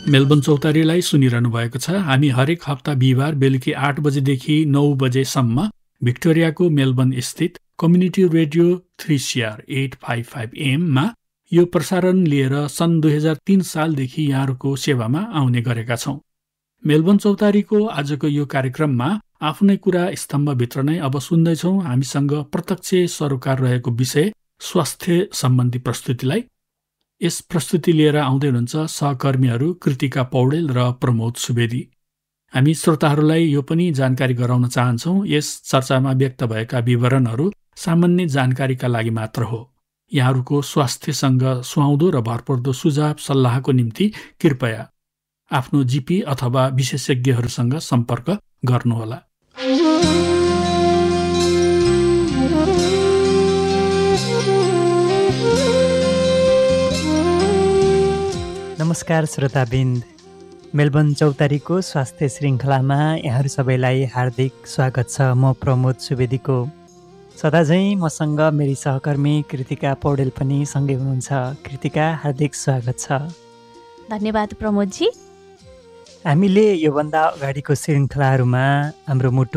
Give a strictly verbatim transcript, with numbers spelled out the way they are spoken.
Melbourne चौतारीलाई सुनिरहनु भएको छ। हामी हरेक हप्ता बिहिबार बेलुकी आठ बजेदेखि नौ बजेसम्म भिक्टोरियाको मेलबर्न स्थित community radio three CR at five five एममा यो प्रसारण लिएर सन् दुई हजार तीन सालदेखि यहाँहरूको सेवामा आउने गरेका छौँ। मेलबर्न चौतारीको आजको यो कार्यक्रममा आफ्नै कुरा स्तम्भभित्र नै अब सुन्दैछौँ। हामीसँग प्रत्यक्ष सरोकार रहेको विषय स्वास्थ्य सम्बन्धी प्रस्तुतिलाई। यस प्रस्तुति लिएर आउँदै हुनुहुन्छ सहकर्मीहरू कृतिका पौडेल र प्रमोद सुवेदी। हामी श्रोताहरूलाई यो पनि जानकारी गराउन चाहन्छौँ, यस चर्चामा व्यक्त भएका विवरणहरू सामान्य जानकारीका लागि मात्र हो। यहाँहरूको स्वास्थ्यसँग सुहाउँदो र भरपर्दो सुझाव सल्लाहको निम्ति कृपया आफ्नो जिपी अथवा विशेषज्ञहरूसँग सम्पर्क गर्नुहोला। नमस्कार श्रोताबिन्द, मेलबर्न चौतारीको स्वास्थ्य श्रृङ्खलामा यहाँहरू सबैलाई हार्दिक स्वागत छ। म प्रमोद सुवेदीको। सदाझैँ मसँग मेरी सहकर्मी कृतिका पौडेल पनि सँगै हुनुहुन्छ। कृतिका, हार्दिक स्वागत छ। धन्यवाद प्रमोदजी। हामीले योभन्दा अगाडिको श्रृङ्खलाहरूमा हाम्रो मुटु